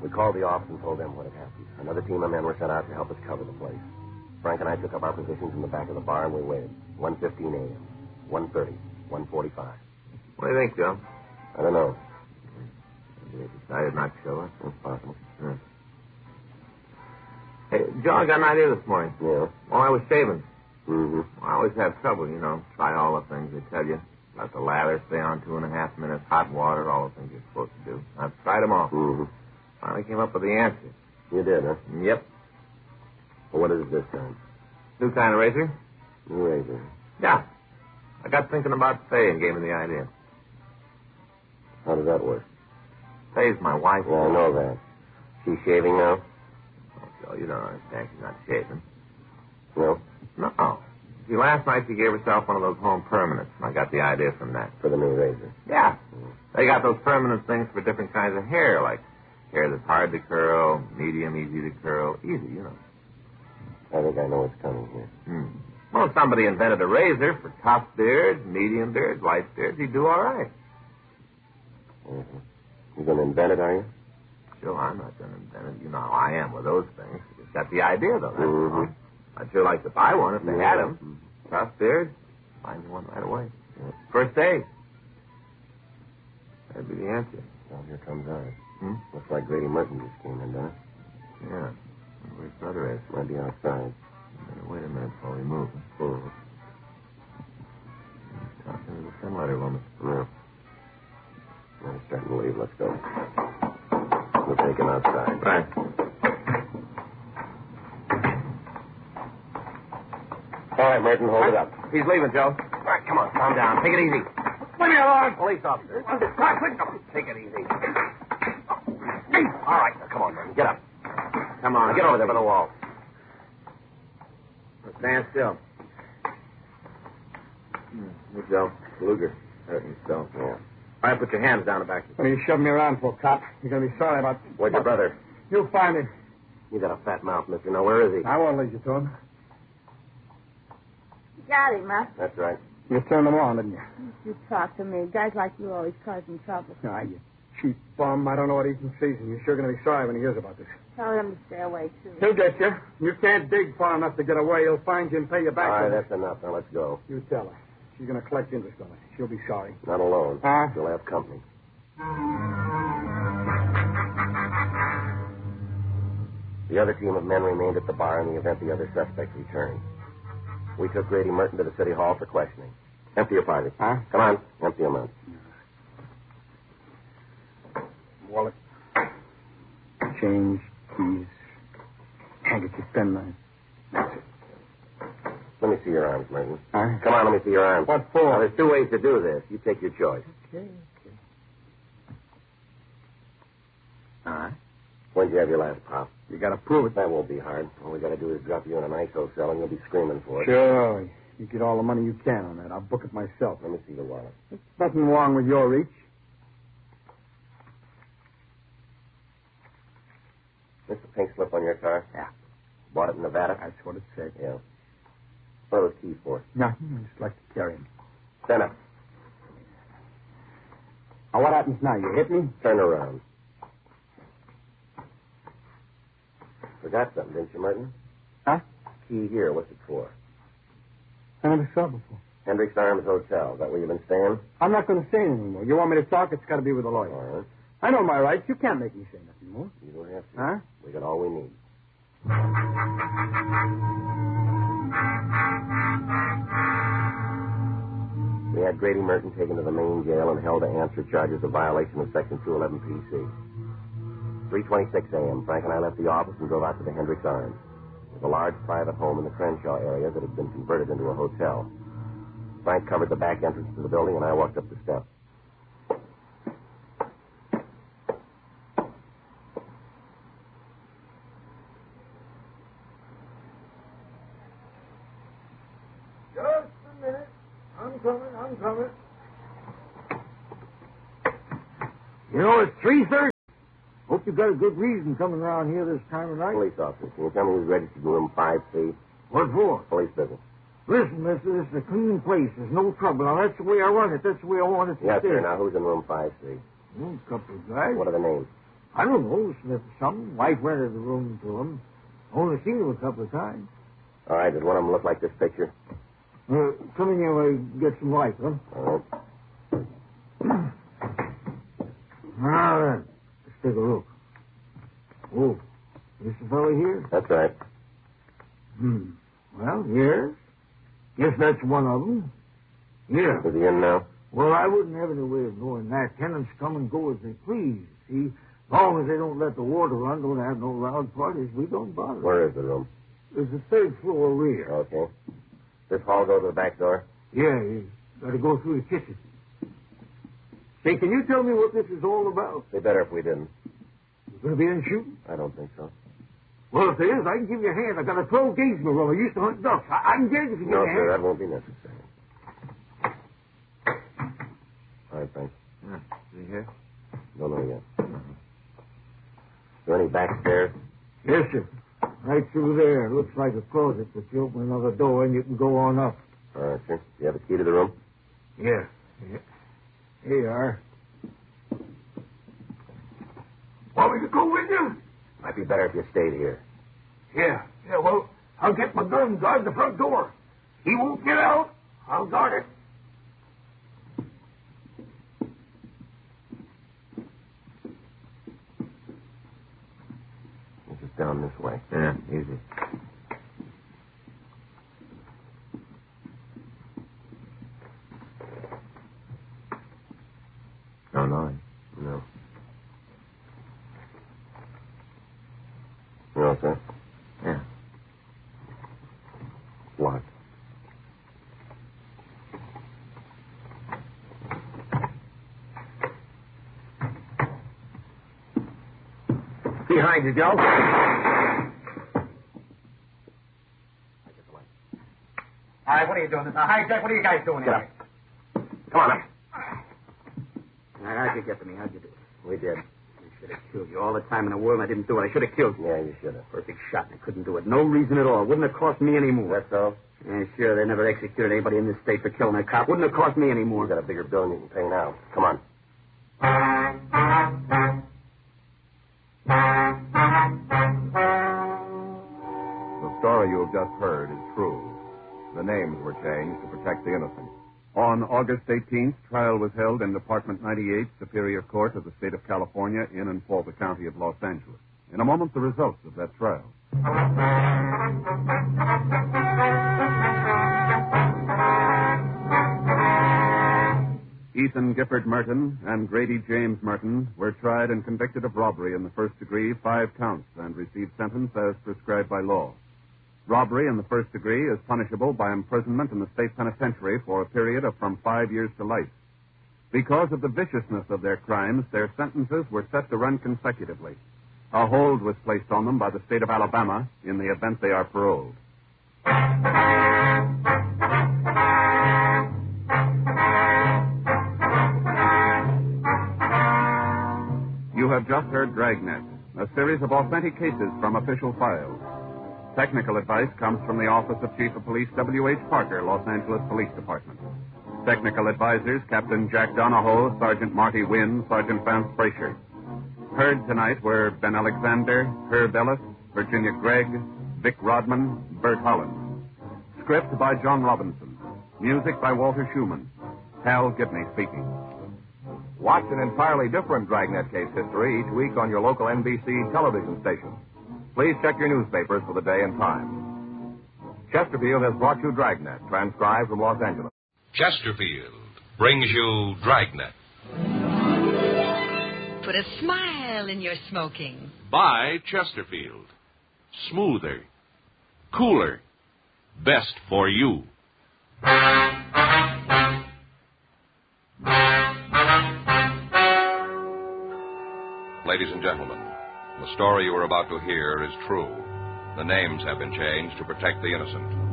We called the office and told them what had happened. Another team of men were sent out to help us cover the place. Frank and I took up our positions in the back of the bar, and we waited. 1:15 a.m., 1:30, 1:45. What do you think, Joe? I don't know. They decided not to show us. It's possible. Yeah. Hey, Joe, I got an idea this morning. Yeah? While I was shaving. Mm-hmm. I always have trouble, try all the things they tell you. About the lather, stay on 2.5 minutes, hot water, all the things you're supposed to do. I've tried them all. Mm-hmm. Finally came up with the answer. You did, huh? Yep. Well, what is it this time? New kind of razor? New razor. Yeah. I got thinking about Faye and gave me the idea. How does that work? Faye's my wife. Yeah, I know that. She's shaving now? Oh, Joe, you don't understand. She's not shaving. No? No. See, last night she gave herself one of those home permanents, and I got the idea from that. For the new razor? Yeah. They got those permanent things for different kinds of hair, like hair that's hard to curl, medium, easy to curl, easy, I think I know what's coming here. Well, if somebody invented a razor for tough beards, medium beards, light beards, he'd do all right. Mm-hmm. You going to invent it, are you? Sure, I'm not going to invent it. You know how I am with those things. Just got the idea, though. That's all. I'd sure like to buy one if they had them. Tough beard, find you one right away. Yeah. First day. That'd be the answer. Well, here comes ours. Looks like Grady Merton just came in, doesn't it? Yeah. Where's brother is? Might be outside. Wait a minute before we move. Mm-hmm. He's talking to the send letter woman. Yeah. Well, he's starting to leave. Let's go. We'll take him outside. Right. All right, Merton, hold it up. He's leaving, Joe. All right, come on, calm down. Take it easy. Leave me alone. Police officer. Take it easy. All right, now, come on, Merton. Get up. Come on. Get over there by the wall. Stand still. Here, Joe. Luger. Hurting still. Yeah. All right, put your hands down the back. What are you shoving me around for, cop? You're going to be sorry about... Where's your brother? You'll find him. You got a fat mouth, mister. Now, where is he? I won't lead you to him. Got him, huh? That's right. You turned him on, didn't you? You talk to me. Guys like you always causing trouble. Ah, you cheap bum. I don't know what he can see. You're sure going to be sorry when he hears about this. Tell him to stay away, too. He'll get you. You can't dig far enough to get away. He'll find you and pay you back. All right, that's enough. Now, let's go. You tell her. She's going to collect interest on it. She'll be sorry. Not alone. Huh? She'll have company. The other team of men remained at the bar in the event the other suspect returned. We took Grady Merton to the city hall for questioning. Empty your pockets. Huh? Come on, empty them out. Wallet. Change, keys, handkerchief, penknife. That's it. Let me see your arms, Merton. Huh? Come on, let me see your arms. What for? Now, there's two ways to do this. You take your choice. Okay. All right. When'd you have your last pop? You got to prove it. That won't be hard. All we got to do is drop you in an ISO cell, and you'll be screaming for it. Sure. You get all the money you can on that. I'll book it myself. Let me see the wallet. There's nothing wrong with your reach. This the pink slip on your car? Yeah. Bought it in Nevada? That's what it said. Yeah. What are those keys for? Nothing. I just like to carry them. Stand up. Now, what happens now? You hit me? Turn around. Forgot something, didn't you, Merton? Huh? Key here. What's it for? I never saw it before. Hendricks Arms Hotel. Is that where you've been staying? I'm not going to say anything more. You want me to talk? It's got to be with a lawyer. All right. I know my rights. You can't make me say nothing more. You don't have to. Huh? We got all we need. We had Grady Merton taken to the main jail and held to answer charges of violation of Section 211 PC. 3:26 a.m., Frank and I left the office and drove out to the Hendricks Arms. It was a large private home in the Crenshaw area that had been converted into a hotel. Frank covered the back entrance to the building, and I walked up the steps. Just a minute. I'm coming. You know, it's 3:30. Hope you got a good reason coming around here this time of night. Police officer, can you tell me who's registered in room 5C? What for? Police business. Listen, mister, this is a clean place. There's no trouble. Now, that's the way I run it. That's the way I want it to Yes, stay. sir. Now, who's in room 5C? A couple of guys. What are the names? I don't know. Some wife rented the room to him. Only seen him a couple of times. All right, does one of them look like this picture? Come in here while I get some light, huh? All right. Now then, let's take a look. Oh, this the fellow here? That's right. Well, yes. Guess that's one of them. Yeah. Is he in now? Well, I wouldn't have any way of knowing that. Tenants come and go as they please, see? As long as they don't let the water run, don't have no loud parties, we don't bother. Where is the room? There's the third floor rear. Okay. This hall go to the back door? Yeah, you got to go through the kitchen. Say, can you tell me what this is all about? It'd be better if we didn't. You going to be in shooting? I don't think so. Well, if there is, I can give you a hand. I got a 12-gauge in my room. I used to hunt ducks. I can get it if you No, give me a sir, hand. that won't be necessary. All right, thanks. Is he here? Don't know yet. Is there any back stairs? Yes, sir. Right through there. Looks like a closet, but you open another door and you can go on up. All right, sir. Do you have a key to the room? Yeah. Here you are. Want me to go with you? Might be better if you stayed here. Yeah, well, I'll get my gun, guard the front door. He won't get out. I'll guard it. This is down this way. Yeah, easy. No noise. No. You all set? Yeah. Locked. Behind you, Joe. All right, what are you doing? Hi, Jack, what are you guys doing Get here? up. Come on up. How'd you get to me? How'd you do it? We did. I should have killed you all the time in the world, and I didn't do it. I should have killed you. Yeah, you should have. Perfect shot, and I couldn't do it. No reason at all. Wouldn't have cost me any more. That's so? Yeah, sure, they never executed anybody in this state for killing a cop. Wouldn't have cost me any more. You got a bigger bill than you can pay now. Come on. The story you have just heard is true. The names were changed to protect the innocent. On August 18th, trial was held in Department 98, Superior Court of the State of California, in and for the County of Los Angeles. In a moment, the results of that trial. Ethan Gifford Merton and Grady James Merton were tried and convicted of robbery in the first degree, 5 counts, and received sentence as prescribed by law. Robbery in the first degree is punishable by imprisonment in the state penitentiary for a period of from 5 years to life. Because of the viciousness of their crimes, their sentences were set to run consecutively. A hold was placed on them by the state of Alabama in the event they are paroled. You have just heard Dragnet, a series of authentic cases from official files. Technical advice comes from the Office of Chief of Police W.H. Parker, Los Angeles Police Department. Technical advisors, Captain Jack Donahoe, Sergeant Marty Wynn, Sergeant Vance Brasher. Heard tonight were Ben Alexander, Herb Ellis, Virginia Gregg, Vic Rodman, Bert Holland. Script by John Robinson. Music by Walter Schumann. Hal Gibney speaking. Watch an entirely different Dragnet case history each week on your local NBC television station. Please check your newspapers for the day and time. Chesterfield has brought you Dragnet, transcribed from Los Angeles. Chesterfield brings you Dragnet. Put a smile in your smoking. By Chesterfield. Smoother. Cooler. Best for you. Ladies and gentlemen, the story you are about to hear is true. The names have been changed to protect the innocent.